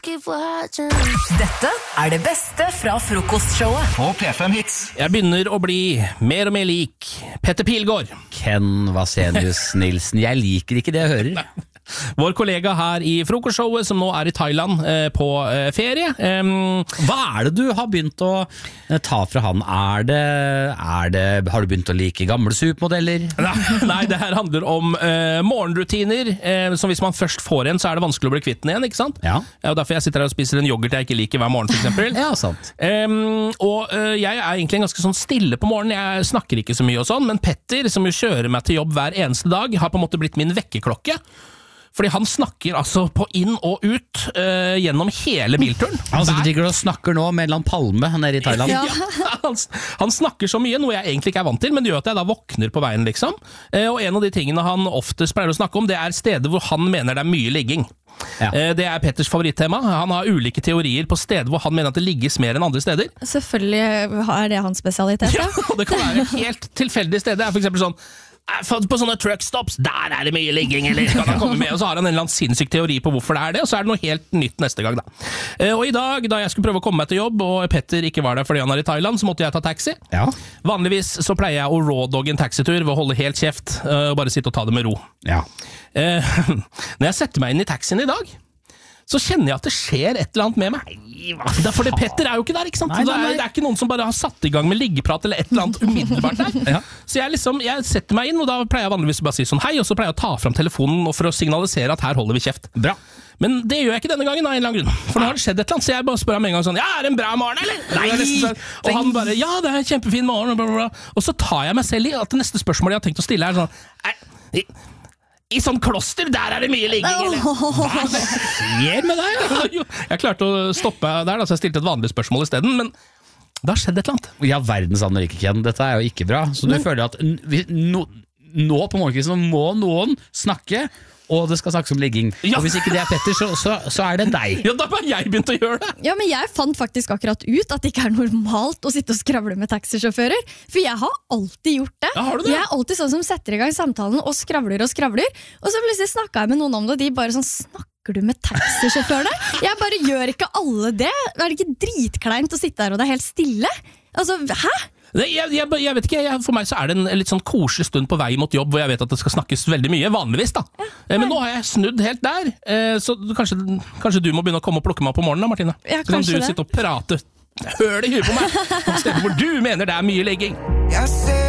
Dette det beste fra frokostshowet på P5 Hits. Jeg begynner å bli mer og mer lik Petter Pilgaard. Ken Vasenius Nilsen. Jeg liker ikke det jeg hører. Vår kollega her i frokostshowet, som nå i Thailand på ferie. Hva det du har begynt å ta fra han? Har du begynt å like gamle supermodeller? Nei, det her handler om morgenrutiner, som hvis man først får en, så det vanskelig å bli kvitt den igjen, ikke sant? Ja. Og derfor jeg sitter her og spiser en yoghurt jeg ikke liker hver morgen, for eksempel. Ja, sant. Jeg egentlig ganske sånn stille på morgenen, jeg snakker ikke så mye og sånn, men Petter, som jo kjører meg til jobb hver eneste dag, har på en måte blitt min vekkerklokke. Fordi han snakker altså på inn og ut gjennom hele bilturen. Han sitter og snakker nå med en eller annen palme nede i Thailand. Ja, han snakker så mye, noe jeg egentlig ikke vant til, men det gjør at jeg da våkner på veien, liksom. Og en av de tingene han oftest pleier å snakke om, det steder hvor han mener det mye ligging. Ja. Det Petters favorittema. Han har ulike teorier på steder hvor han mener at det ligges mer enn andre steder. Selvfølgelig det hans spesialitet. Ja, og det kan være helt tilfeldige steder. For eksempel sånn på sånne truckstops, der det mye ligging, eller kan han komme med, og så har han en eller annen sinnssyk teori på hvorfor det og så det noe helt nytt neste gang da. Og i dag, da jeg skulle prøve å komme meg til jobb, og Petter ikke var der fordi han i Thailand, så måtte jeg ta taxi. Ja. Vanligvis så pleier jeg å rawdogge en taxitur ved å holde helt kjeft, og bare sitte og ta det med ro. Ja. Når jeg setter meg inn i taxien i dag, så kjenner jeg at det skjer et eller annet med meg. For det Petter jo ikke der, ikke sant? Nei. Det ikke noen som bare har satt i gang med liggeprat eller et eller annet umiddelbart der. Ja. Så jeg setter meg inn, og da pleier jeg vanligvis bare å si sånn hei, og så pleier jeg å ta frem telefonen for å signalisere at her holder vi kjeft. Bra. Men det gjør jeg ikke denne gangen av en eller annen grunn. For nå har det skjedd et eller annet, så jeg bare spør ham en gang sånn, ja, det en bra morgen, eller? Nei! Og han bare, ja, det en kjempefin morgen, blablabla. Og så tar jeg meg selv i at det neste spørsmålet jeg har tenkt å stille sånn, i sånn kloster, der det mye ligging, eller? Hva skjer med deg? Ja? Jeg klarte å stoppe der, så jeg stilte et vanlig spørsmål i stedet, men det har skjedd et eller annet. Ja, verdens Anne-Rikke, Ken, dette jo ikke bra. Så du føler at nå på morgenkvisten må noen snakke, og det skal snakkes om ligging. Ja. Og hvis ikke det Petter, så det deg. Ja, da har jeg begynt å gjøre det. Ja, men jeg fant faktisk akkurat ut at det ikke normalt å sitte og skravle med taxisjåfører. For jeg har alltid gjort det. Ja, har du det? Jeg alltid sånn som setter i gang samtalen og skravler. Og så plutselig snakket jeg med noen om det, og de bare sånn, snakker du med taxisjåførene? Jeg bare gjør ikke alle det. Det ikke dritkleint å sitte der og det helt stille? Altså, hæ? Jeg vet ikke, for meg så det en litt sånn koselig stund på vei mot jobb hvor jeg vet at det skal snakkes veldig mye, vanligvis da. Men nå har jeg snudd helt der, så kanskje du må begynne å komme og plukke meg opp på morgenen da, Martine. Ja, så kan du sitte og prate høl i huet på meg på steder hvor du mener det mye ligging. Jeg ser